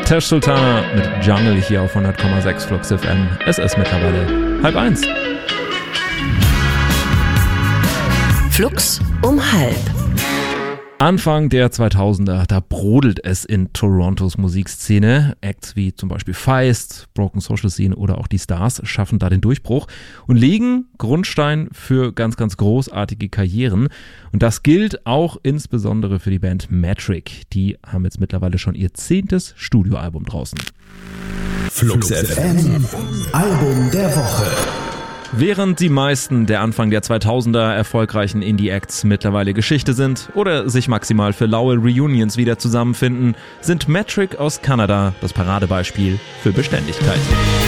Tesh Sultana mit Jungle hier auf 100,6 Flux FM. Es ist mittlerweile 12:30. Flux um 12:30. Anfang der 2000er, da brodelt es in Torontos Musikszene. Acts wie zum Beispiel Feist, Broken Social Scene oder auch die Stars schaffen da den Durchbruch und legen Grundstein für ganz, ganz großartige Karrieren. Und das gilt auch insbesondere für die Band Metric. Die haben jetzt mittlerweile schon ihr 10. Studioalbum draußen. Flux FM, Album der Woche. Während die meisten der Anfang der 2000er erfolgreichen Indie-Acts mittlerweile Geschichte sind oder sich maximal für laue Reunions wieder zusammenfinden, sind Metric aus Kanada das Paradebeispiel für Beständigkeit.